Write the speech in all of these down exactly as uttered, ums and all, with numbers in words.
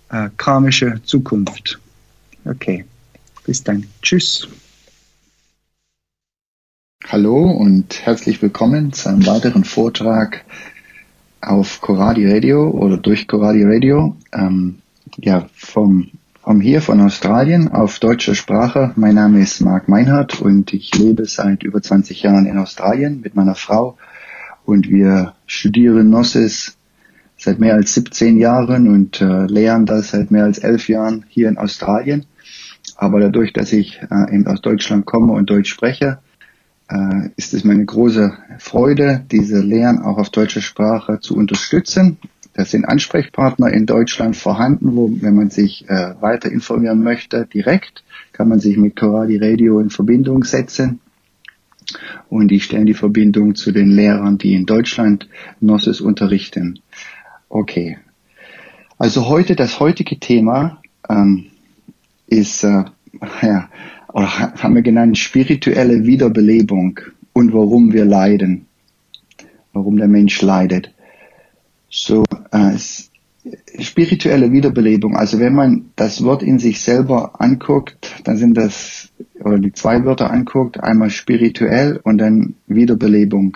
äh, karmische Zukunft. Okay, bis dann. Tschüss. Hallo und herzlich willkommen zu einem weiteren Vortrag auf Coradi Radio oder durch Coradi Radio. Ähm, ja, vom, vom hier von Australien auf deutscher Sprache. Mein Name ist Marc Meinhardt und ich lebe seit über zwanzig Jahren in Australien mit meiner Frau und wir studieren Gnosis seit mehr als siebzehn Jahren und äh, lehren das seit mehr als elf Jahren hier in Australien. Aber dadurch, dass ich äh, eben aus Deutschland komme und Deutsch spreche, äh, ist es meine große Freude, diese Lehren auch auf deutscher Sprache zu unterstützen. Da sind Ansprechpartner in Deutschland vorhanden, wo, wenn man sich äh, weiter informieren möchte, direkt kann man sich mit Coradi Radio in Verbindung setzen. Und die stellen die Verbindung zu den Lehrern, die in Deutschland Gnosis unterrichten. Okay. Also heute, das heutige Thema ähm, ist, äh, ja, oder haben wir genannt, spirituelle Wiederbelebung und warum wir leiden, warum der Mensch leidet. So, äh, spirituelle Wiederbelebung, also wenn man das Wort in sich selber anguckt, dann sind das, oder die zwei Wörter anguckt, einmal spirituell und dann Wiederbelebung.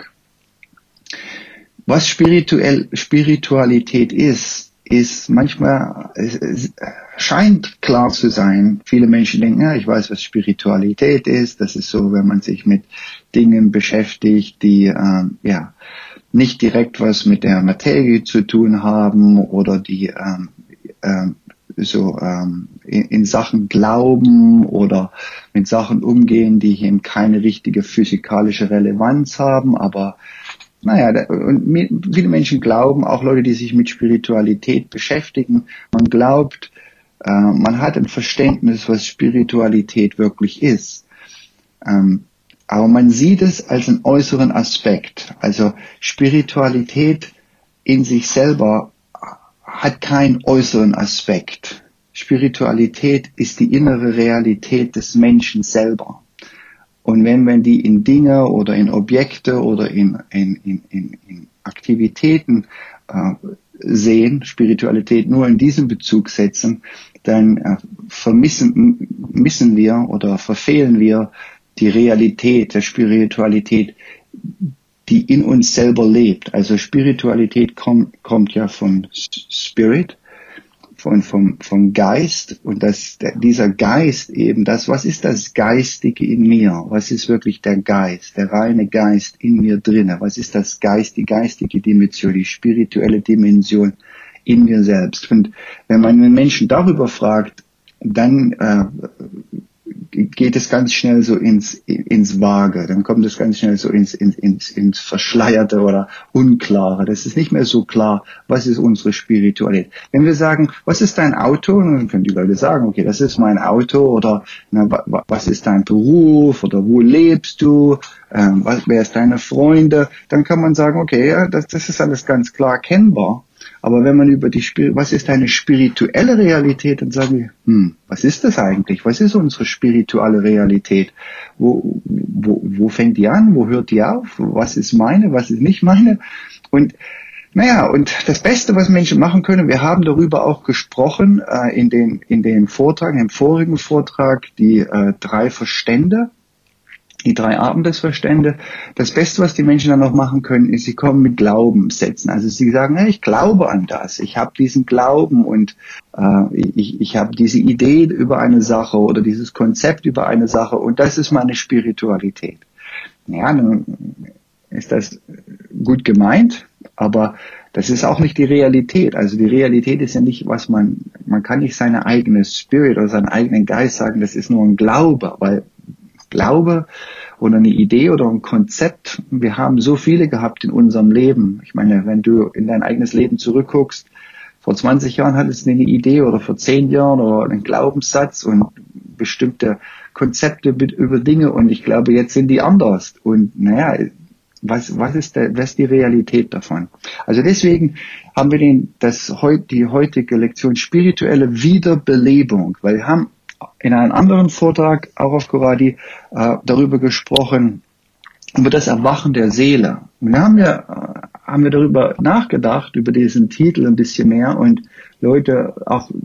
Was spirituell, Spiritualität ist, ist manchmal, es, es scheint klar zu sein. Viele Menschen denken, ja, ich weiß, was Spiritualität ist. Das ist so, wenn man sich mit Dingen beschäftigt, die, ähm, ja, nicht direkt was mit der Materie zu tun haben oder die, ähm, ähm, so, ähm, in, in Sachen glauben oder mit Sachen umgehen, die eben keine richtige physikalische Relevanz haben, aber naja, und viele Menschen glauben, auch Leute, die sich mit Spiritualität beschäftigen, man glaubt, äh, man hat ein Verständnis, was Spiritualität wirklich ist. Ähm, aber man sieht es als einen äußeren Aspekt. Also Spiritualität in sich selber hat keinen äußeren Aspekt. Spiritualität ist die innere Realität des Menschen selber. Und wenn wir die in Dinge oder in Objekte oder in, in, in, in, in Aktivitäten äh, sehen, Spiritualität nur in diesem Bezug setzen, dann äh, vermissen missen wir oder verfehlen wir die Realität der Spiritualität, die in uns selber lebt. Also Spiritualität kommt, kommt ja von Spirit, von, vom, vom Geist, und das, der, dieser Geist eben, das, was ist das Geistige in mir? Was ist wirklich der Geist, der reine Geist in mir drinne? Was ist das Geist, die geistige Dimension, die spirituelle Dimension in mir selbst? Und wenn man einen Menschen darüber fragt, dann äh, geht es ganz schnell so ins ins Vage, dann kommt es ganz schnell so ins ins ins ins Verschleierte oder Unklare. Das ist nicht mehr so klar, was ist unsere Spiritualität. Wenn wir sagen, was ist dein Auto, dann können die Leute sagen, okay, das ist mein Auto, oder na, was ist dein Beruf, oder wo lebst du, ähm, was, wer ist deine Freunde, dann kann man sagen, okay, ja, das, das ist alles ganz klar erkennbar. Aber wenn man über die Spir- was ist eine spirituelle Realität, dann sagen wir, hm, was ist das eigentlich? Was ist unsere spirituelle Realität? Wo, wo, wo fängt die an? Wo hört die auf? Was ist meine? Was ist nicht meine? Und naja, und das Beste, was Menschen machen können, wir haben darüber auch gesprochen äh, in den in den Vortrag, im vorigen Vortrag, die äh, drei Verstände. Die drei Arten des Verstände. Das Beste, was die Menschen dann noch machen können, ist, sie kommen mit Glaubenssätzen. Also sie sagen, hey, ich glaube an das, ich habe diesen Glauben und äh, ich, ich habe diese Idee über eine Sache oder dieses Konzept über eine Sache und das ist meine Spiritualität. Ja, dann ist das gut gemeint, aber das ist auch nicht die Realität. Also die Realität ist ja nicht, was man, man kann nicht seine eigene Spirit oder seinen eigenen Geist sagen, das ist nur ein Glaube, weil Glaube oder eine Idee oder ein Konzept, wir haben so viele gehabt in unserem Leben. Ich meine, wenn du in dein eigenes Leben zurückguckst, vor zwanzig Jahren hattest du eine Idee oder vor zehn Jahren oder einen Glaubenssatz und bestimmte Konzepte über Dinge und ich glaube, jetzt sind die anders. Und naja, was, was ist der, was ist die Realität davon? Also deswegen haben wir den, das, die heutige Lektion spirituelle Wiederbelebung, weil wir haben in einem anderen Vortrag, auch auf Coradi, äh, darüber gesprochen, über das Erwachen der Seele. Und da haben wir, äh, haben wir darüber nachgedacht, über diesen Titel ein bisschen mehr und Leute, auch